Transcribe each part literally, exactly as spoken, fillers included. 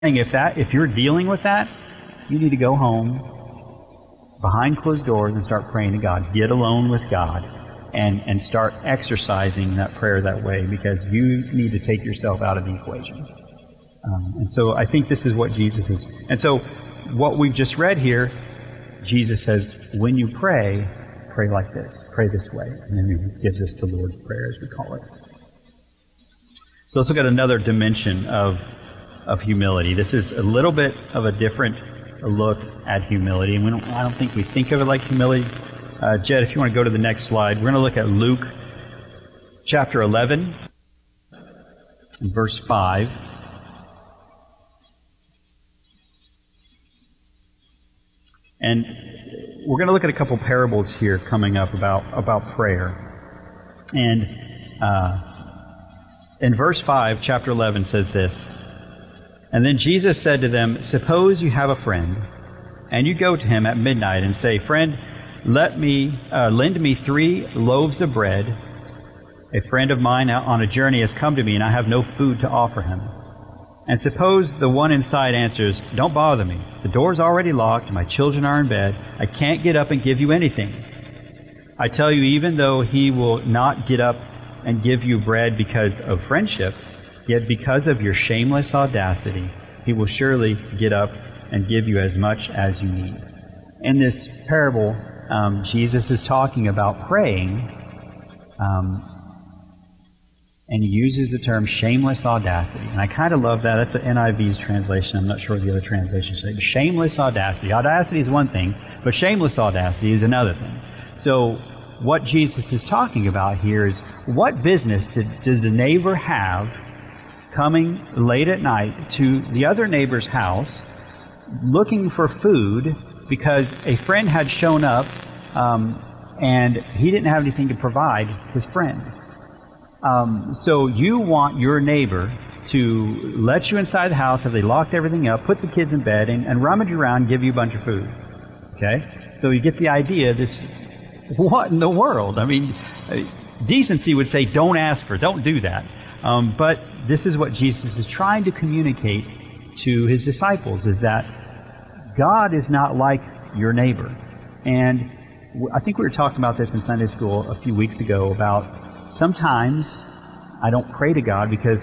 if that, if you're dealing with that, you need to go home behind closed doors and start praying to God. Get alone with God and, and start exercising that prayer that way, because you need to take yourself out of the equation. Um, and so I think this is what Jesus is. And so what we've just read here, Jesus says, when you pray, pray like this. Pray this way. And then he gives us the Lord's Prayer, as we call it. So let's look at another dimension of of humility. This is a little bit of a different look at humility. And we don't, I don't think we think of it like humility. Uh, Jed, if you want to go to the next slide, we're going to look at Luke chapter eleven, verse five. And we're going to look at a couple parables here coming up about, about prayer. And uh, in verse five, chapter eleven says this, "And then Jesus said to them, suppose you have a friend, and you go to him at midnight and say, Friend, let me uh, lend me three loaves of bread. A friend of mine out on a journey has come to me, and I have no food to offer him. And suppose the one inside answers, Don't bother me. The door's already locked. My children are in bed. I can't get up and give you anything. I tell you, even though he will not get up and give you bread because of friendship, yet because of your shameless audacity, he will surely get up and give you as much as you need." In this parable, um, Jesus is talking about praying, um, and he uses the term shameless audacity. And I kind of love that. That's the N I V's translation. I'm not sure what the other translations say. Shameless audacity. Audacity is one thing, but shameless audacity is another thing. So what Jesus is talking about here is, what business did, does the neighbor have coming late at night to the other neighbor's house looking for food because a friend had shown up um, and he didn't have anything to provide his friend. Um, so you want your neighbor to let you inside the house, have they locked everything up, put the kids in bed, and, and rummage around and give you a bunch of food. Okay? So you get the idea. This, what in the world? I mean, decency would say don't ask for, don't do that. Um, but this is what Jesus is trying to communicate to his disciples, is that God is not like your neighbor. And I think we were talking about this in Sunday school a few weeks ago about sometimes I don't pray to God because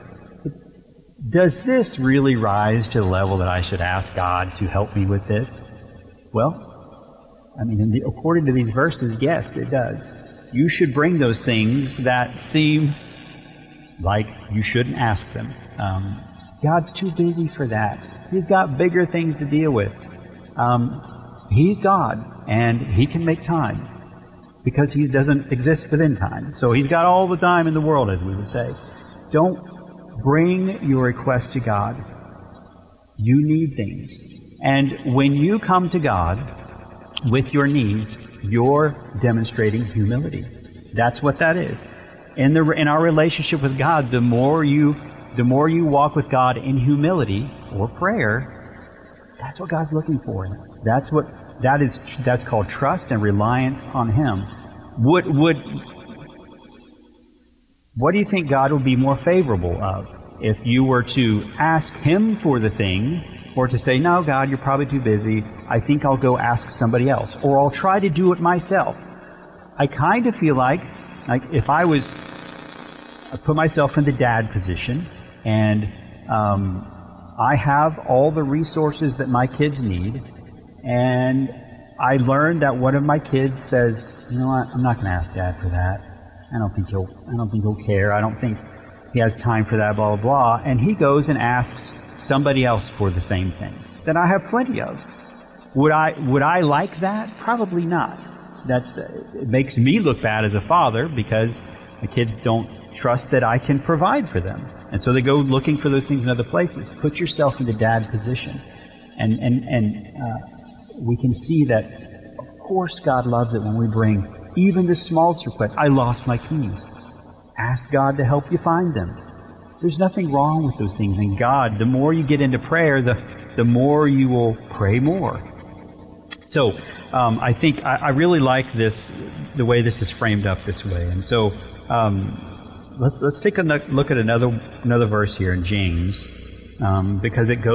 does this really rise to the level that I should ask God to help me with this? Well, I mean, in the, according to these verses, yes, it does. You should bring those things that seem like you shouldn't ask them. Um, God's too busy for that. He's got bigger things to deal with. Um, he's God, and he can make time because he doesn't exist within time. So he's got all the time in the world, as we would say. Don't bring your request to God. You need things. And when you come to God with your needs, you're demonstrating humility. That's what that is. In the in our relationship with God, the more you the more you walk with God in humility or prayer, that's what God's looking for in us. That's what that is. That's called trust and reliance on Him. Would would what do you think God would be more favorable of? If you were to ask Him for the thing, or to say, no, God, you're probably too busy. I think I'll go ask somebody else, or I'll try to do it myself. I kind of feel like, like if I was, I put myself in the dad position, and um, I have all the resources that my kids need, and I learned that one of my kids says, you know what, I'm not going to ask Dad for that. I don't think he'll, I don't think he'll care. I don't think he has time for that, blah, blah, blah. And he goes and asks somebody else for the same thing that I have plenty of. Would I would I like that? Probably not. That's uh, it makes me look bad as a father because the kids don't trust that I can provide for them, and so they go looking for those things in other places. Put yourself in the dad position, and and and uh, we can see that. Of course, God loves it when we bring even the smallest request. I lost my keys. Ask God to help you find them. There's nothing wrong with those things. And God, the more you get into prayer, the the more you will pray more. So um, I think I, I really like this, the way this is framed up this way. And so um, let's let's take a look at another another verse here in James um, because it goes